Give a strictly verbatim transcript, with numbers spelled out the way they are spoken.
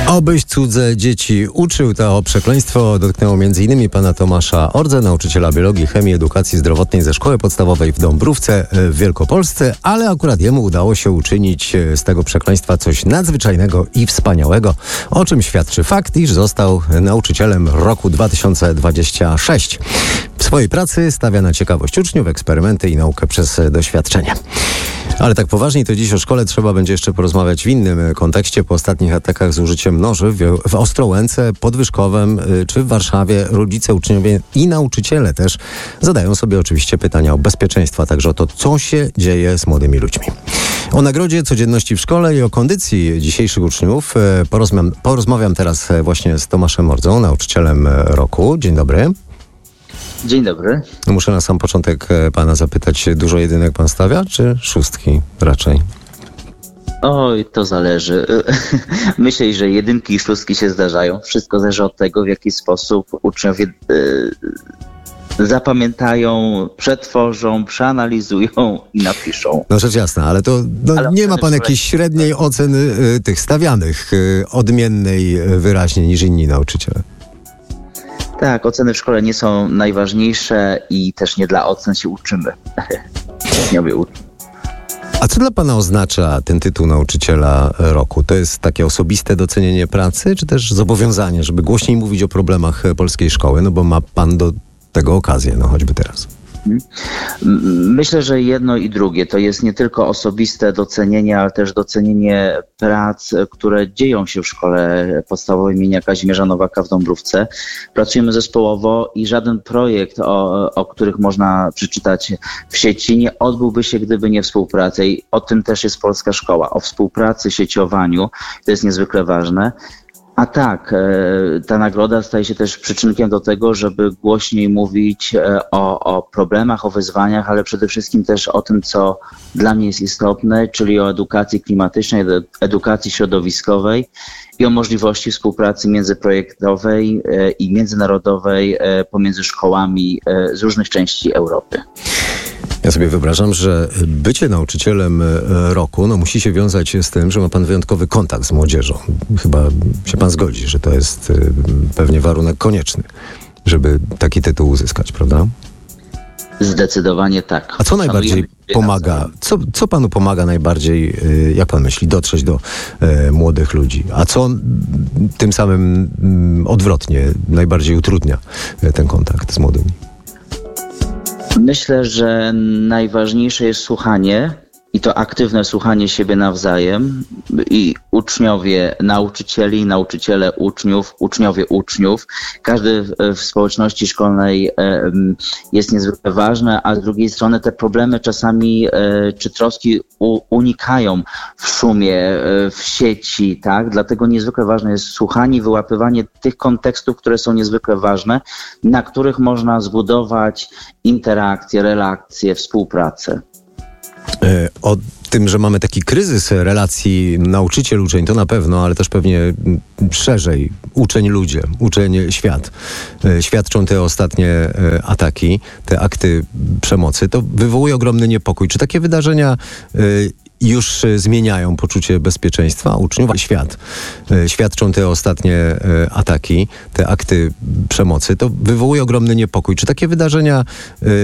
Obyś cudze dzieci uczył. To przekleństwo dotknęło między innymi pana Tomasza Ordze, nauczyciela biologii, chemii, edukacji zdrowotnej ze szkoły podstawowej w Dąbrówce w Wielkopolsce, ale akurat jemu udało się uczynić z tego przekleństwa coś nadzwyczajnego i wspaniałego, o czym świadczy fakt, iż został nauczycielem roku dwa tysiące dwudziestego szóstego. W swojej pracy stawia na ciekawość uczniów, eksperymenty i naukę przez doświadczenie. Ale tak poważniej to dziś o szkole trzeba będzie jeszcze porozmawiać w innym kontekście. Po ostatnich atakach z użyciem noży w Ostrołęce, pod Wyszkowem czy w Warszawie rodzice, uczniowie i nauczyciele też zadają sobie oczywiście pytania o bezpieczeństwo, a także o to, co się dzieje z młodymi ludźmi. O nagrodzie codzienności w szkole i o kondycji dzisiejszych uczniów porozmawiam, porozmawiam teraz właśnie z Tomaszem Ordzą, nauczycielem roku. Dzień dobry. Dzień dobry. Muszę na sam początek pana zapytać, dużo jedynek pan stawia, czy szóstki raczej? Oj, to zależy. Myślę, że jedynki i szóstki się zdarzają. Wszystko zależy od tego, w jaki sposób uczniowie yy, zapamiętają, przetworzą, przeanalizują i napiszą. No rzecz jasna, ale to no, ale nie ma pan jakiejś średniej oceny y, tych stawianych, y, odmiennej y, wyraźnie niż inni nauczyciele. Tak, oceny w szkole nie są najważniejsze i też nie dla ocen się uczymy. Uczniowie uczą. A co dla pana oznacza ten tytuł nauczyciela roku? To jest takie osobiste docenienie pracy, czy też zobowiązanie, żeby głośniej mówić o problemach polskiej szkoły? No bo ma pan do tego okazję, no choćby teraz. Myślę, że jedno i drugie to jest nie tylko osobiste docenienie, ale też docenienie prac, które dzieją się w szkole podstawowej imienia Kazimierza Nowaka w Dąbrówce. Pracujemy zespołowo i żaden projekt, o, o których można przeczytać w sieci, nie odbyłby się, gdyby nie współpraca. I o tym też jest polska szkoła, o współpracy, sieciowaniu. To jest niezwykle ważne. A tak, ta nagroda staje się też przyczynkiem do tego, żeby głośniej mówić o, o problemach, o wyzwaniach, ale przede wszystkim też o tym, co dla mnie jest istotne, czyli o edukacji klimatycznej, edukacji środowiskowej i o możliwości współpracy międzyprojektowej i międzynarodowej pomiędzy szkołami z różnych części Europy. Ja sobie wyobrażam, że bycie nauczycielem roku no, musi się wiązać z tym, że ma pan wyjątkowy kontakt z młodzieżą. Chyba się pan zgodzi, że to jest pewnie warunek konieczny, żeby taki tytuł uzyskać, prawda? Zdecydowanie tak. A co najbardziej pomaga, co, co panu pomaga najbardziej, jak pan myśli, dotrzeć do e, młodych ludzi? A co tym samym m, odwrotnie najbardziej utrudnia ten kontakt z młodymi? Myślę, że najważniejsze jest słuchanie i to aktywne słuchanie siebie nawzajem i uczniowie nauczycieli, nauczyciele uczniów, uczniowie uczniów. Każdy w społeczności szkolnej jest niezwykle ważny, a z drugiej strony te problemy czasami czy troski unikają w szumie, w sieci, tak? Dlatego niezwykle ważne jest słuchanie i wyłapywanie tych kontekstów, które są niezwykle ważne, na których można zbudować interakcje, relacje, współpracę. O tym, że mamy taki kryzys relacji nauczyciel-uczeń, to na pewno, ale też pewnie szerzej uczeń-ludzie, uczeń-świat. Świadczą te ostatnie ataki, te akty przemocy. To wywołuje ogromny niepokój. Czy takie wydarzenia już zmieniają poczucie bezpieczeństwa uczniów? Świat. Świadczą te ostatnie ataki, te akty przemocy. To wywołuje ogromny niepokój. Czy takie wydarzenia